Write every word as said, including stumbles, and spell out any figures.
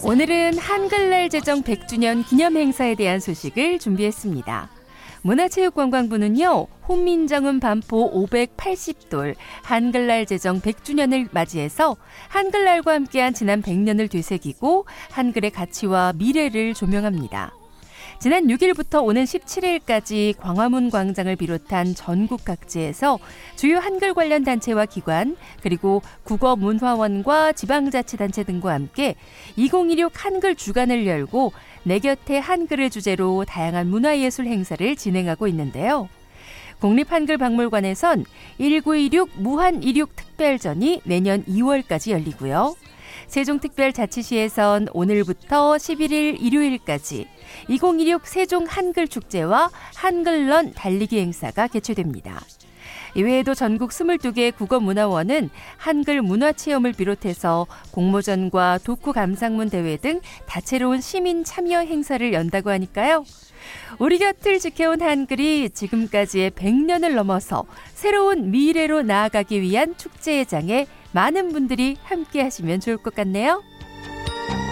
오늘은 한글날 제정 백 주년 기념 행사에 대한 소식을 준비했습니다. 문화체육관광부는요, 훈민정음 반포 오백팔십 돌 한글날 제정 백 주년을 맞이해서 한글날과 함께한 지난 백 년을 되새기고 한글의 가치와 미래를 조명합니다. 지난 육 일부터 오는 십칠 일까지 광화문 광장을 비롯한 전국 각지에서 주요 한글 관련 단체와 기관, 그리고 국어문화원과 지방자치단체 등과 함께 이천십육 한글 주간을 열고 내 곁에 한글을 주제로 다양한 문화예술 행사를 진행하고 있는데요. 국립한글박물관에선 천구백십육 무한이륙 특별전이 내년 이월까지 열리고요. 세종특별자치시에선 오늘부터 십일 일 일요일까지 이천십육 세종 한글축제와 한글런 달리기 행사가 개최됩니다. 이외에도 전국 이십이 개 국어문화원은 한글 문화체험을 비롯해서 공모전과 독후 감상문 대회 등 다채로운 시민 참여 행사를 연다고 하니까요. 우리 곁을 지켜온 한글이 지금까지의 백 년을 넘어서 새로운 미래로 나아가기 위한 축제의 장에 많은 분들이 함께 하시면 좋을 것 같네요.